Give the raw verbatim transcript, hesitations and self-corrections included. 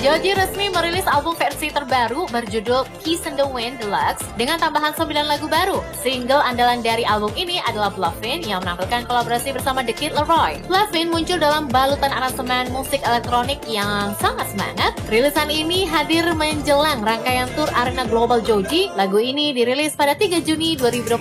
Joji resmi merilis album versi terbaru berjudul Kiss and the Wind Deluxe dengan tambahan sembilan lagu baru. Single andalan dari album ini adalah Bluffin yang menampilkan kolaborasi bersama The Kid Laroi. Bluffin muncul dalam balutan aransemen musik elektronik yang sangat semangat. Rilisan ini hadir menjelang rangkaian tur arena global Joji. Lagu ini dirilis pada tiga Juni dua ribu dua puluh